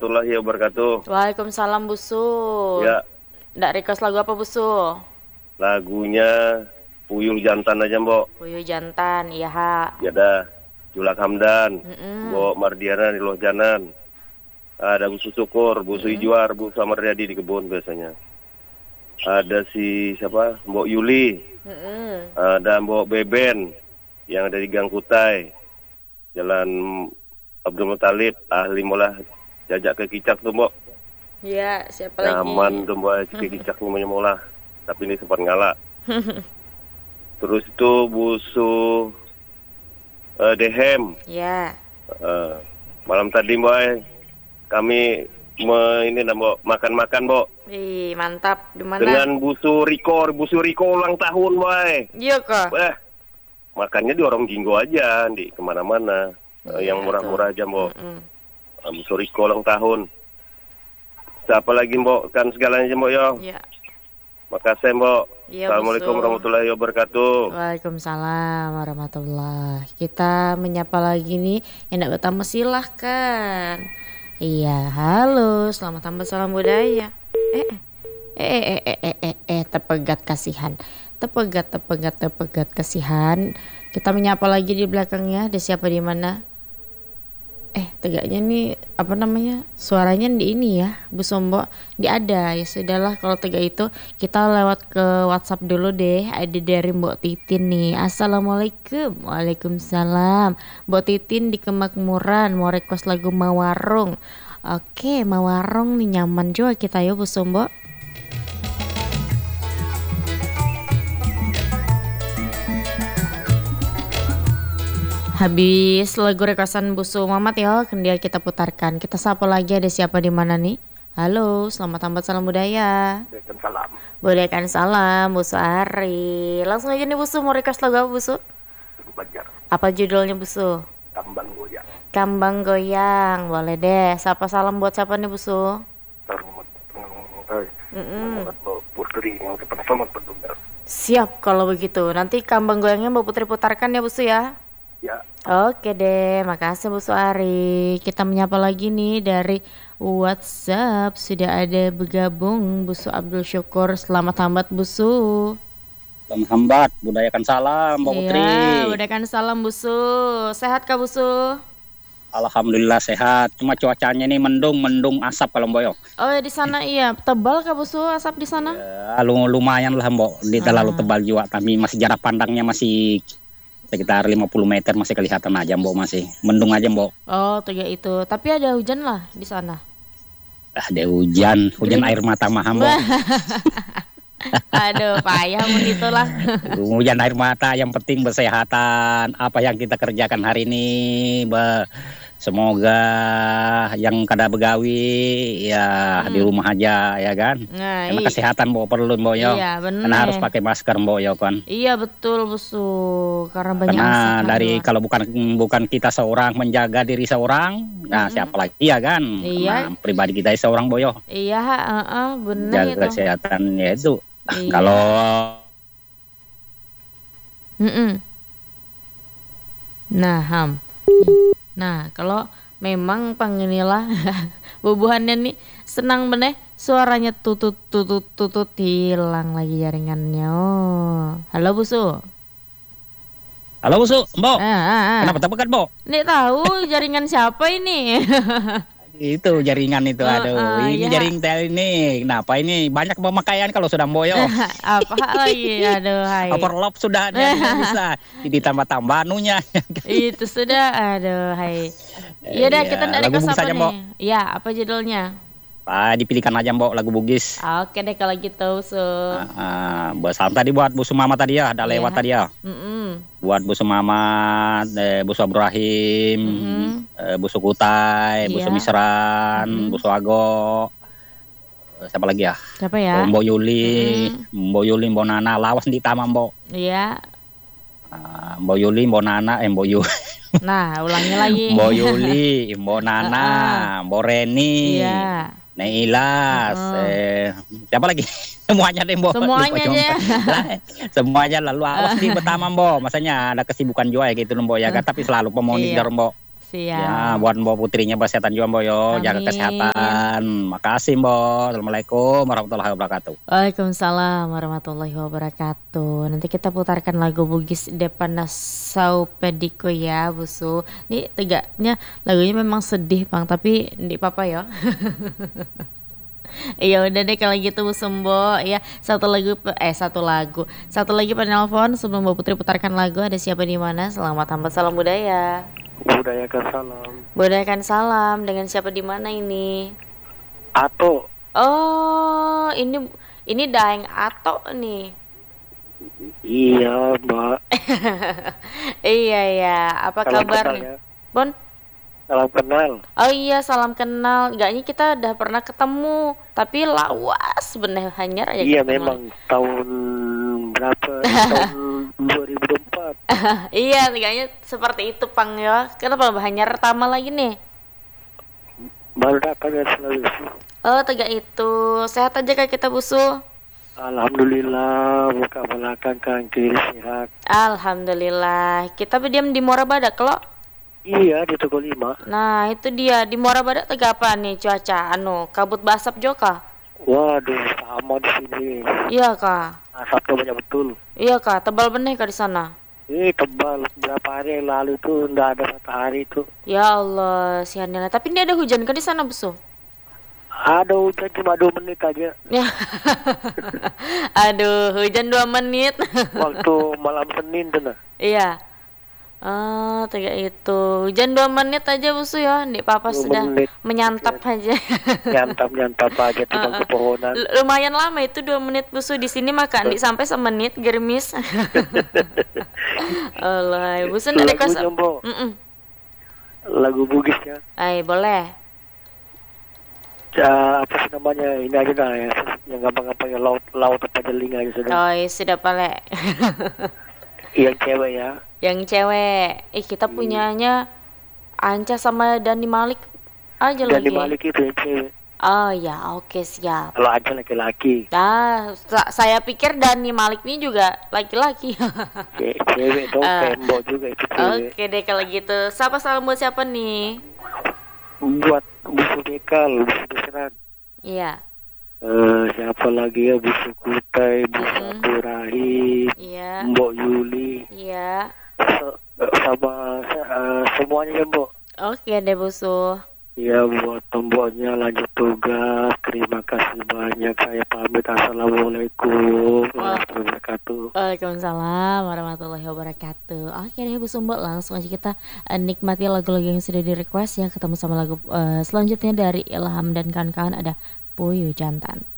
warahmatullahi wabarakatuh. Waalaikumsalam Busu. Ya, Nggak request lagu apa Busu? lagunya Puyuh Jantan aja, Mbok. Puyuh Jantan, iya ha. Ya dah, Julak Hamdan, Mm-mm. Mbok Mardiana di Loh Janan. Ada Busu Syukur, Busu Ijuar, Busu Amariadi di kebun biasanya. Ada si siapa? Mbok Yuli. Mm-mm. Ada Mbok Beben yang ada di Gang Kutai. Jalan Abdul Muthalib, ahli molah jajak ke Kicak tuh, Mbok. Iya, siapa lagi? Nyaman tuh Mbok ke Kicak namanya molah. Tapi ini sempat ngalah. Terus itu Busu Dehem. Ya. Malam tadi Mbok kami ini Mbok makan-makan Mbok. Ih, mantap. Di mana? Dengan Busu Riko ulang tahun Mbok. Iya kok. Makannya di Orang Jinggo aja, di kemana-mana. Yang murah-murah aja Mbok. Busu Riko ulang tahun. Siapa lagi Mbok? Kan segalanya Mbok yo. Iya. Makasih Mbok. Iya, Assalamualaikum Busu. warahmatullahi wabarakatuh. Waalaikumsalam warahmatullahi. Kita menyapa lagi nih yang tidak bertambah silahkan. Iya, halo, selamat tambah salam budaya. Tepegat kasihan. Tepegat kasihan. Kita menyapa lagi di belakangnya. Ada siapa di mana? Tegaknya nih apa namanya? Suaranya di ini ya, Bu Sombo. Di ada. Ya sudahlah kalau tegak itu kita lewat ke WhatsApp dulu deh. Ada dari Mbok Titin nih. Assalamualaikum. Waalaikumsalam. Mbok Titin di Kemakmuran mau request lagu Mawarung. Oke, Mawarung nih nyaman juga kita ya Bu Sombo. Habis lagu requestan Busu Mamat ya, kemudian kita putarkan. Kita sapa lagi, ada siapa di mana nih? Halo, selamat tambah salam budaya. Waalaikumsalam. Budayakan salam, Busu Ari. Langsung aja nih Busu, mau request lagu apa Busu? Banjar, Apa judulnya Busu? Tambang Goyang. Kambang Goyang, boleh deh. Sapa salam buat siapa nih Busu? Putri yang selamat bertugas. Siap kalau begitu. Nanti Kambang Goyangnya Mbak Putri putarkan ya Busu ya. Ya, Oke deh, makasih Bu Suari. Kita menyapa lagi nih dari WhatsApp. Sudah ada bergabung Busu Abdul Syukur. Selamat hambat Busu. Selamat hambat, budayakan salam Mbak Putri. Iya, budayakan salam Busu. Sehat kah Busu? Alhamdulillah sehat. Cuma cuacanya ini mendung asap kalau Mbak yo. Oh ya di sana iya. Tebal kah Busu asap di sana? Ya, lumayan lah Mbak. Di terlalu tebal juga, tapi masih jarak pandangnya masih sekitar 50 meter masih kelihatan aja Mbak, masih mendung aja Mbak. Oh, tiga itu. Tapi ada hujan lah di sana. Ada hujan air mata mah Mbak. Aduh, payah begitulah. Hujan air mata, yang penting kesehatan. Apa yang kita kerjakan hari ini, Mbak. Semoga yang kada begawi ya di rumah aja ya kan. Nah, Karena kesehatan Mbak perlu Mbak yo. Iya, bener. Karena harus pakai masker Mbak yo kan. Iya betul Busu. Karena banyak Karena asap dari luar. kalau bukan kita seorang menjaga diri seorang, nah siapa lagi ya kan? Iya. Karena pribadi kita seorang Mbak yo. Iya, bener Jaga itu. kesehatan ya itu. Iya. Kalau Nah, kalau memang panginilah bubuhannya nih senang bener suaranya tutut hilang lagi jaringannya. Oh. Halo Busu. halo Busu, Mbak. Kenapa Kenapa? tepukan Mbak? Nih tahu jaringan siapa ini? Itu jaringan itu, aduh. Ini ya. jaring tel ini. Kenapa ini banyak pemakaian kalau sudah Mbak yo. Apa lagi? Aduh, hai. Overlock sudah dia bisa ditambah-tambah anunya. Itu sudah, aduh, hai. Iya dah, Iya, kita ndak lagu request Bugis apa aja, Mbok. nih? Ya, apa judulnya? Dipilihkan aja Mbak lagu Bugis. Oke deh kalau gitu, Salam tadi buat Bu Sumama tadi ya, ada Iya. lewat tadi ya. Buat Bu Sumama, Bu Ibrahim, Bu Kutai, Bu Iya. Misran, Bu Ago. Siapa lagi ya? Siapa ya? Mbok Yuli, Mbok Nana, lawas di Tama Mbok. Iya. Mbok Yuli, Mbok Nana, Mbok Yuli. Nah, ulangi lagi. Mbok Yuli, Mbok Nana, Mbok Reni, Iya. Neilas, siapa lagi? Semuanya deh Mbok. Semuanya aja ya. Semuanya lalu awas di pertama Mbok. Masanya ada kesibukan juga ya gitu Mbok ya kan, tapi selalu pemonitor Iya. Mbok. Ya, Siap. buat Mbok putrinya kesehatan juga Mbok yo, jaga Amin. kesehatan. Makasih Mbok. Assalamualaikum warahmatullahi wabarakatuh. Waalaikumsalam warahmatullahi wabarakatuh. Nanti kita putarkan lagu Bugis Depan Nasau Pediko ya, Busu. Ini tegaknya lagunya memang sedih, Bang, tapi di papa ya. Iya udah deh kalau gitu Bu Sumbo ya, satu lagi penelpon sebelum Mbak Putri putarkan lagu. Ada siapa di mana? Selamat hamba salam budaya. Budayakan salam. Budayakan salam, dengan siapa di mana ini? Ato. Oh, ini Daeng Ato nih. Iya Mbak. Iya ya, apa Salam kabar kenal nih? ya. Bon? Salam kenal. Oh iya, salam kenal. Gaknya kita udah pernah ketemu, tapi lawas bener hanyar aja Iya ketemu. memang tahun berapa? Tahun 2004. Iya, kayaknya seperti itu Pang ya. Kenapa hanyar pertama lagi nih? Baru datang ya Sulawesi. Oh, tegak itu. Sehat aja kak kita Busu? Alhamdulillah, muka belakang kan kiri sehat. Alhamdulillah. Kita berdiam di Muara Badak lo. Iya di Tugu 5. Nah, itu dia di Muara Badak tegak apa nih cuaca? Kabut basap joka? Waduh, sama di sini. Iya kak. Asapnya banyak betul. Iya kak, tebal bener kak di sana. Tebal. Berapa hari yang lalu tuh nggak ada matahari tuh. Ya Allah, siannya. Tapi ini ada hujan kak di sana Busu? Ada hujan cuma 2 menit aja. Ya. Aduh, hujan 2 menit. Waktu malam Senin tuh nah. Iya. Ah, tegak itu. Hujan 2 menit aja Busu ya. Dik Papa 2 sudah menit. menyantap aja. Nyantap aja tuh bang pepohonan. Lumayan lama itu 2 menit Busu. Di sini makan Dik sampai semenit germis. Allah, Busu ndak ada Lagunya Mbok, lagu Bugis ya. Ay, boleh. Apa sih namanya, ini aja dah ya, yang gampang-gampang ya, laut apa jeling aja sudah. Oh, sudah pale. Yang cewek ya. Yang cewek. Kita punyanya Anca sama Dani Malik aja Dani lagi. Malik itu yang cewek. Oh ya, oke siap. Kalau aja laki-laki. Nah, saya pikir Dani Malik ini juga laki-laki. Cewek dong, tembok juga itu cewek. Oke deh kalau gitu. Siapa salam buat siapa nih? Buat Busu Bekal, Busu Beseran. Iya. Siapa lagi ya, Busu Kutai, Busu Abdurrahim, Iya. Mbok Yuli, Iya. sama semuanya ya Mbok. Oke deh Busu. Ya buat tomboknya lanjut tugas. Terima kasih banyak. Saya pamit. Assalamualaikum warahmatullahi wabarakatuh. Waalaikumsalam warahmatullahi wabarakatuh. Oke deh Bu Sumbok, langsung aja kita nikmati lagu-lagu yang sudah di request ya. Ketemu sama lagu selanjutnya dari Ilham dan kawan-kawan, ada Puyuh Jantan.